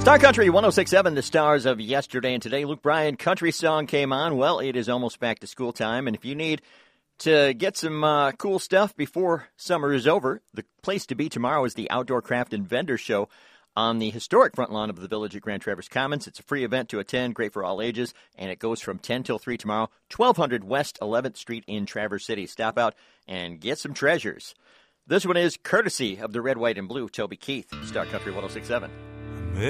Star Country 106.7, the stars of yesterday and today. Luke Bryan, country song came on. Well, it is almost back to school time, and if you need to get some cool stuff before summer is over, the place to be tomorrow is the Outdoor Craft and Vendor Show on the historic front lawn of the Village at Grand Traverse Commons. It's a free event to attend, great for all ages, and it goes from 10 till 3 tomorrow, 1200 West 11th Street in Traverse City. Stop out and get some treasures. This one is courtesy of the Red, White, and Blue, Toby Keith, Star Country 106.7.